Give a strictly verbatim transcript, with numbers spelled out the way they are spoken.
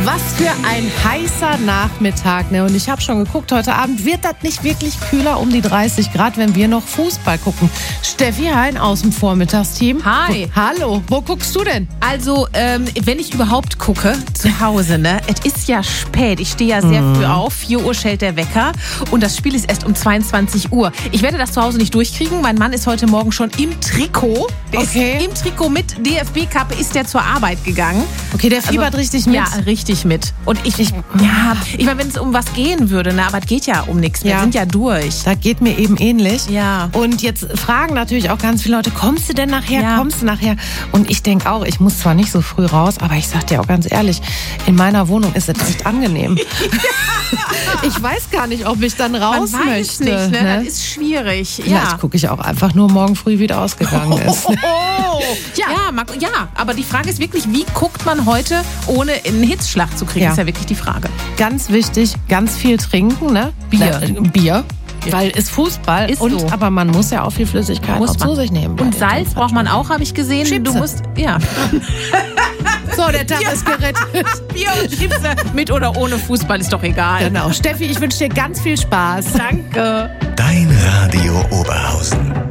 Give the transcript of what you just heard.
Was für ein heißer Nachmittag, ne? Und ich habe schon geguckt, heute Abend wird das nicht wirklich kühler, um die dreißig Grad, wenn wir noch Fußball gucken. Steffi Hein aus dem Vormittagsteam. Hi. Wo, hallo, wo guckst du denn? Also, ähm, wenn ich überhaupt gucke, zu Hause, ne? Es ist ja spät. Ich stehe ja sehr mm. früh auf. vier Uhr schellt der Wecker. Und das Spiel ist erst um zweiundzwanzig Uhr. Ich werde das zu Hause nicht durchkriegen. Mein Mann ist heute Morgen schon im Trikot. Der okay. ist im Trikot mit D F B-Kappe ist der zur Arbeit gegangen. Okay, der fiebert also, richtig mit. Ja, richtig mit. Und ich, ich ja, ich meine, wenn es um was gehen würde, ne? Aber es geht ja um nichts. Wir ja. sind ja durch. Das geht mir eben ähnlich. Ja. Und jetzt fragen natürlich auch ganz viele Leute, kommst du denn nachher, ja. kommst du nachher? Und ich denke auch, ich muss zwar nicht so früh raus, aber ich sag dir auch ganz ehrlich, in meiner Wohnung ist es echt angenehm. Ich weiß gar nicht, ob ich dann raus Man weiß möchte. Nicht, ne? Ne? Das ist schwierig. Ja. Vielleicht gucke ich auch einfach nur morgen früh, wie der ausgegangen ist. Ne? Oh, ja. Ja, ja, aber die Frage ist wirklich, wie guckt man heute, ohne einen Hitzschlag zu kriegen, ja. ist ja wirklich die Frage. Ganz wichtig, ganz viel trinken, ne? Bier. Na, Bier. Weil es Fußball ist und so. Aber man muss ja auch viel Flüssigkeit muss auch zu sich nehmen. Und Salz braucht man auch, habe ich gesehen. Chipse. Du musst, ja. So, der Tag ja. ist gerettet. Bier und Chipse, mit oder ohne Fußball, ist doch egal. Genau. Steffi, ich wünsche dir ganz viel Spaß. Danke. Dein Radio Oberhausen.